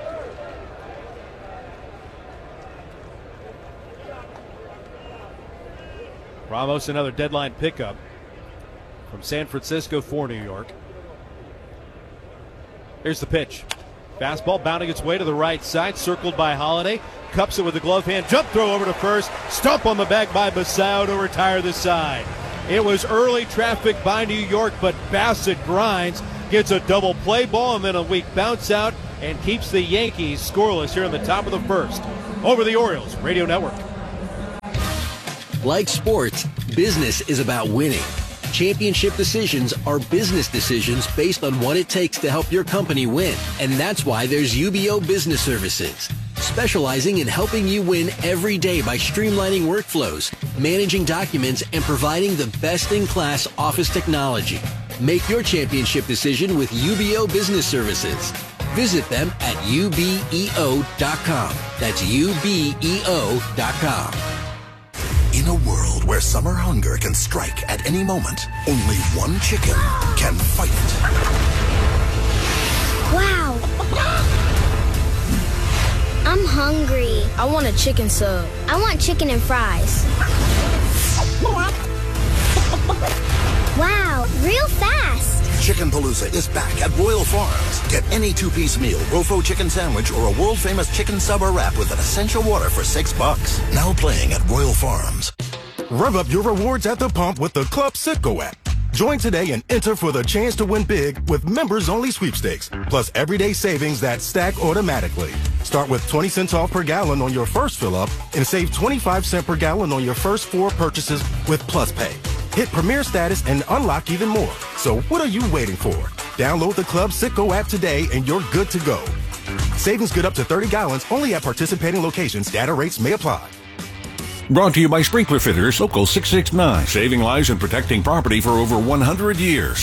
Ramos, another deadline pickup from San Francisco for New York. Here's the pitch. Fastball bounding its way to the right side, circled by Holiday. Cups it with the glove hand, jump throw over to first. Stump on the bag by Basallo to retire the side. It was early traffic by New York, but Bassett grinds, gets a double play ball, and then a weak bounce out and keeps the Yankees scoreless here in the top of the first over the Orioles Radio Network. Like sports, business is about winning. Championship decisions are business decisions based on what it takes to help your company win. And that's why there's U B O Business Services, specializing in helping you win every day by streamlining workflows, managing documents, and providing the best-in-class office technology. Make your championship decision with U B O Business Services. Visit them at U B E O dot com. That's U B E O dot com. In a world where summer hunger can strike at any moment, only one chicken can fight it. Wow! I'm hungry. I want a chicken sub. I want chicken and fries. Wow, real fast. Chicken Palooza is back at Royal Farms. Get any two-piece meal, Rofo chicken sandwich, or a world-famous chicken sub or wrap with an essential water for six bucks. Now playing at Royal Farms. Rev up your rewards at the pump with the Club Citgo app. Join today and enter for the chance to win big with members-only sweepstakes, plus everyday savings that stack automatically. Start with twenty cents off per gallon on your first fill-up and save twenty-five cents per gallon on your first four purchases with Plus Pay. Hit Premier status and unlock even more. So what are you waiting for? Download the Club Citgo app today and you're good to go. Savings good up to thirty gallons only at participating locations. Data rates may apply. Brought to you by Sprinkler Fitters, Local six six nine, saving lives and protecting property for over one hundred years.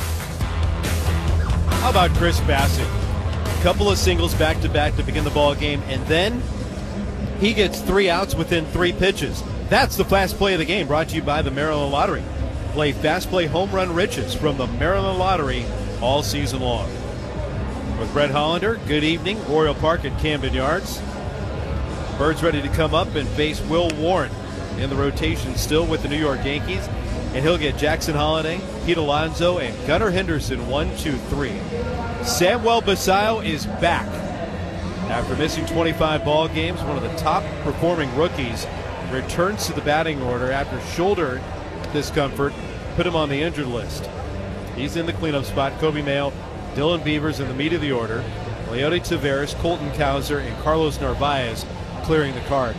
How about Chris Bassitt? A couple of singles back-to-back to begin the ball game, and then he gets three outs within three pitches. That's the fast play of the game, brought to you by the Maryland Lottery. Play Fast Play Home Run Riches from the Maryland Lottery all season long. With Brett Hollander, good evening, Royal Park at Camden Yards. Birds ready to come up and face Will Warren in the rotation still with the New York Yankees. And he'll get Jackson Holliday, Pete Alonso, and Gunnar Henderson, one, two, three. Samuel Basallo is back. After missing twenty-five ball games, one of the top performing rookies returns to the batting order after shoulder discomfort put him on the injured list. He's in the cleanup spot. Kobe Mayo, Dylan Beavers in the meat of the order. Leody Taveras, Colton Cowser, and Carlos Narvaez clearing the card.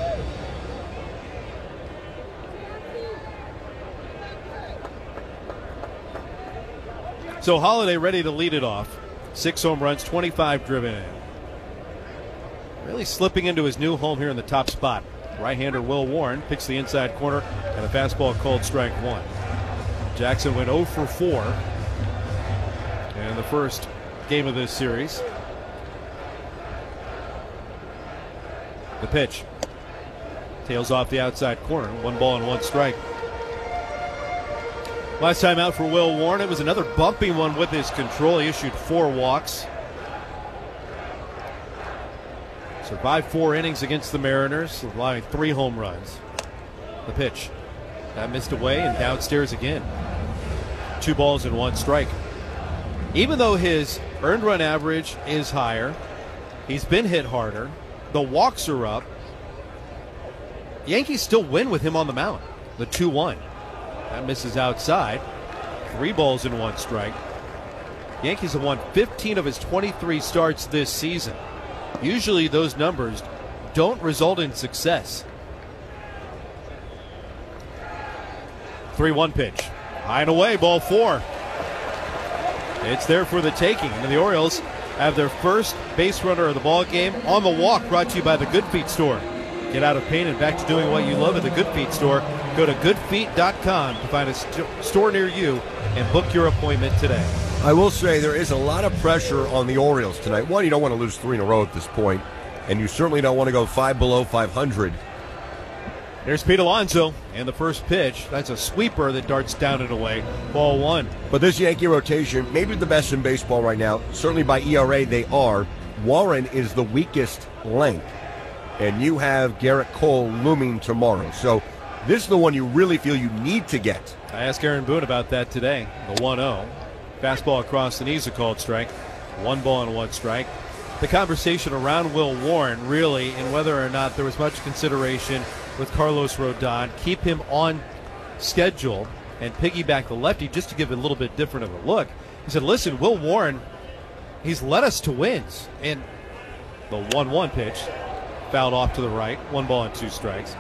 So Holliday ready to lead it off. Six home runs, twenty-five driven in. Really slipping into his new home here in the top spot. Right-hander Will Warren picks the inside corner and a fastball called strike one. Jackson went oh for four in the first game of this series. The pitch. Tails off the outside corner. One ball and one strike. Last time out for Will Warren, it was another bumpy one with his control. He issued four walks. Survived four innings against the Mariners, allowing three home runs. The pitch. That missed away and downstairs again. Two balls and one strike. Even though his earned run average is higher, he's been hit harder, the walks are up, Yankees still win with him on the mound. The two one. That misses outside. Three balls and one strike. Yankees have won fifteen of his twenty-three starts this season. Usually those numbers don't result in success. three one pitch. High and away, ball four. It's there for the taking. And the Orioles have their first base runner of the ball game on the walk, brought to you by the Good Feet Store. Get out of pain and back to doing what you love at the Good Feet Store. Go to good feet dot com to find a st- store near you and book your appointment today. I will say there is a lot of pressure on the Orioles tonight. One, you don't want to lose three in a row at this point, and you certainly don't want to go five below five hundred. There's Pete Alonso, and the first pitch. That's a sweeper that darts down and away. Ball one. But this Yankee rotation, maybe the best in baseball right now. Certainly by E R A, they are. Warren is the weakest link, and you have Garrett Cole looming tomorrow. So this is the one you really feel you need to get. I asked Aaron Boone about that today. The one oh. Fastball across the knees, a called strike. One ball and one strike. The conversation around Will Warren, really, and whether or not there was much consideration with Carlos Rodon, keep him on schedule and piggyback the lefty just to give it a little bit different of a look. He said, listen, Will Warren he's led us to wins. And the one one pitch, fouled off to the right, one ball and two strikes.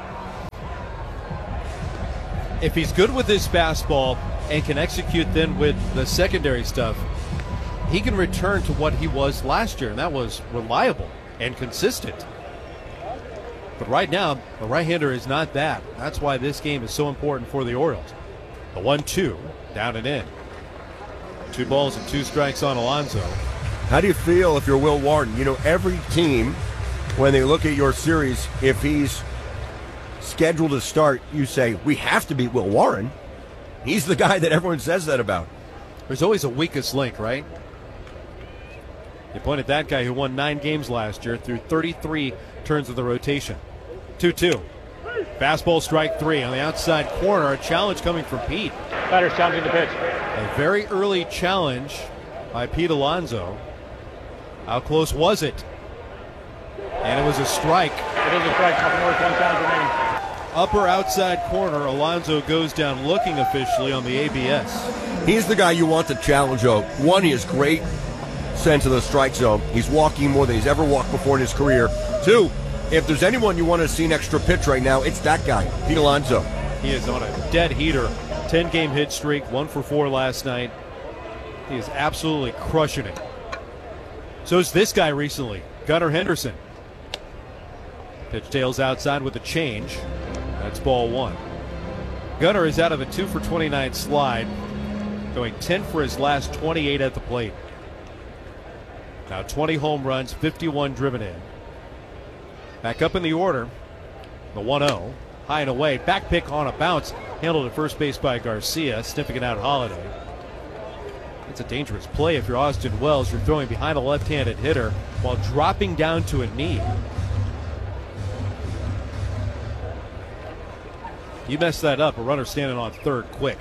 If he's good with his fastball and can execute then with the secondary stuff, he can return to what he was last year, and that was reliable and consistent. But right now, the right-hander is not that. That's why this game is so important for the Orioles. The one two, down and in. Two balls and two strikes on Alonso. How do you feel if you're Will Warren? You know, every team, when they look at your series, if he's scheduled to start, you say, we have to beat Will Warren. He's the guy that everyone says that about. There's always a weakest link, right? You point at that guy who won nine games last year through thirty-three turns of the rotation. two two. Fastball strike three on the outside corner. A challenge coming from Pete. Batter's challenging the pitch. A very early challenge by Pete Alonso. How close was it? And it was a strike. It is a strike. Nothing more than one challenge remaining. Upper outside corner. Alonso goes down looking officially on the A B S. He's the guy you want to challenge, though. One, he has great sense of the strike zone. He's walking more than he's ever walked before in his career. Two, if there's anyone you want to see an extra pitch right now, it's that guy, Pete Alonso. He is on a dead heater. ten-game hit streak, one for four last night. He is absolutely crushing it. So is this guy recently, Gunnar Henderson. Pitch tails outside with a change. That's ball one. Gunnar is out of a two for twenty-nine slide, going ten for his last twenty-eight at the plate. Now twenty home runs, fifty-one driven in. Back up in the order, the one oh. High and away, back pick on a bounce, handled at first base by Garcia, sniffing it out Holiday. It's a dangerous play if you're Austin Wells. You're throwing behind a left-handed hitter while dropping down to a knee. You mess that up, a runner standing on third quick.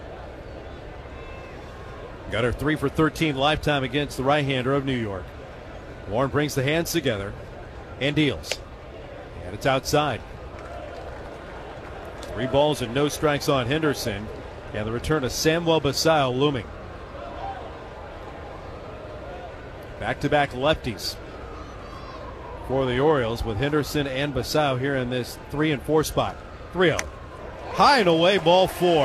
Gunnar three for thirteen lifetime against the right-hander of New York. Warren brings the hands together and deals. And it's outside. Three balls and no strikes on Henderson. And the return of Samuel Basallo looming. Back-to-back lefties for the Orioles with Henderson and Basallo here in this three and four spot. three oh. High and away, ball four.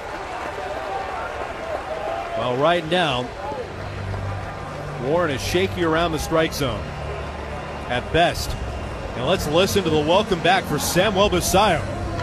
Well, right now, Warren is shaky around the strike zone at best. And let's listen to the welcome back for Samuel Basallo.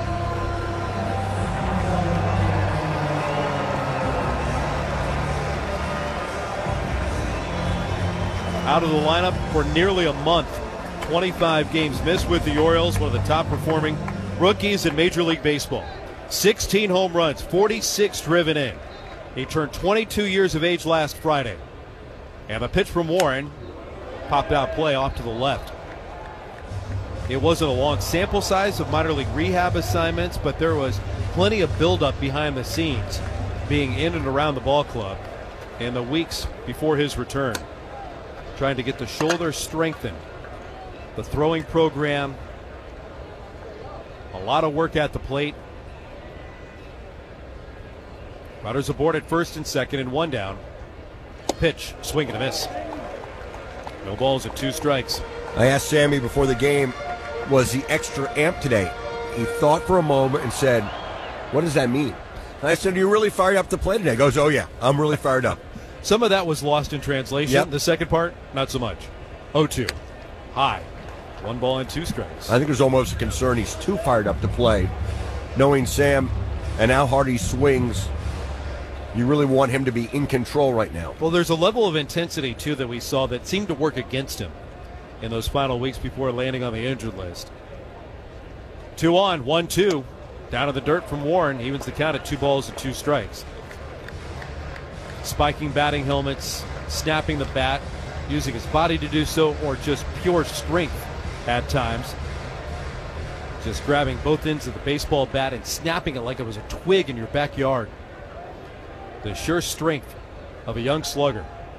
Out of the lineup for nearly a month. twenty-five games missed with the Orioles, one of the top performing rookies in Major League Baseball. sixteen home runs, forty-six driven in. He turned twenty-two years of age last Friday. And a pitch from Warren, popped out play off to the left. It wasn't a long sample size of minor league rehab assignments, but there was plenty of buildup behind the scenes being in and around the ball club in the weeks before his return. Trying to get the shoulder strengthened, the throwing program, a lot of work at the plate. Runners aboard at first and second and one down. Pitch, swing and a miss. No balls and two strikes. I asked Sammy before the game, was he extra amped today? He thought for a moment and said, what does that mean? And I said, are you really fired up to play today? He goes, oh yeah, I'm really fired up. Some of that was lost in translation. Yep. The second part, not so much. oh two. High. One ball and two strikes. I think there's almost a concern he's too fired up to play. Knowing Sam and how hard he swings, you really want him to be in control right now. Well, there's a level of intensity, too, that we saw that seemed to work against him in those final weeks before landing on the injured list. Two on, one, two. Down to the dirt from Warren. Evens the count at two balls and two strikes. Spiking batting helmets, snapping the bat, using his body to do so, or just pure strength at times. Just grabbing both ends of the baseball bat and snapping it like it was a twig in your backyard. The sure strength of a young slugger.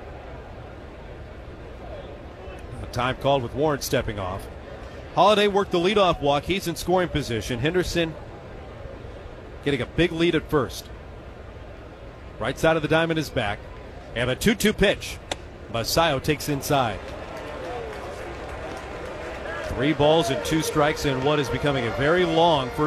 A time called with Warren stepping off. Holiday worked the leadoff walk. He's in scoring position. Henderson getting a big lead at first. Right side of the diamond is back. And a two two pitch. Basayo takes inside. Three balls and two strikes in what is becoming a very long first.